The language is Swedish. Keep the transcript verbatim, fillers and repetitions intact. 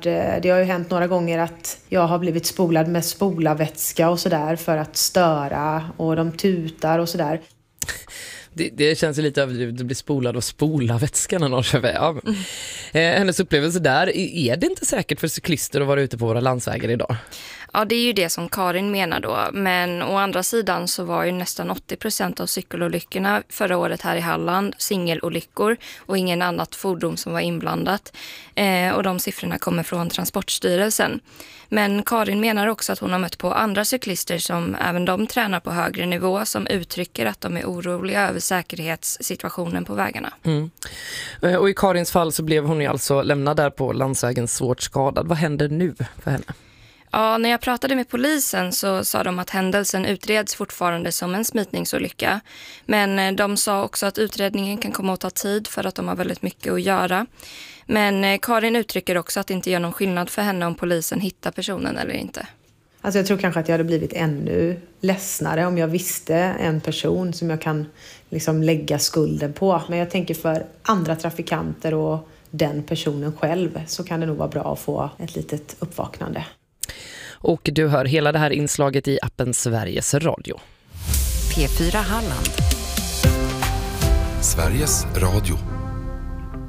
det har ju hänt några gånger att jag har blivit spolad med spolarvätska och sådär för att störa, och de tutar och sådär. Det, det känns ju lite överdrivet att bli spolad och spola vätskan när någon kör väg. Ja. Mm. Eh, hennes upplevelse där, är det inte säkert för cyklister att vara ute på våra landsvägar idag? Ja, det är ju det som Karin menar då. Men å andra sidan så var ju nästan åttio procent av cykelolyckorna förra året här i Halland singelolyckor och ingen annat fordon som var inblandat. Eh, och de siffrorna kommer från Transportstyrelsen. Men Karin menar också att hon har mött på andra cyklister som även de tränar på högre nivå, som uttrycker att de är oroliga över säkerhetssituationen på vägarna. Mm. Och i Karins fall så blev hon ju alltså lämnad där på landsvägen svårt skadad. Vad händer nu för henne? Ja, när jag pratade med polisen så sa de att händelsen utreds fortfarande som en smitningsolycka. Men de sa också att utredningen kan komma att ta tid för att de har väldigt mycket att göra. Men Karin uttrycker också att det inte gör någon skillnad för henne om polisen hittar personen eller inte. Alltså jag tror kanske att jag hade blivit ännu ledsnare om jag visste en person som jag kan liksom lägga skulden på. Men jag tänker för andra trafikanter och den personen själv så kan det nog vara bra att få ett litet uppvaknande. Och du hör hela det här inslaget i appen Sveriges Radio. P fyra Halland. Sveriges Radio.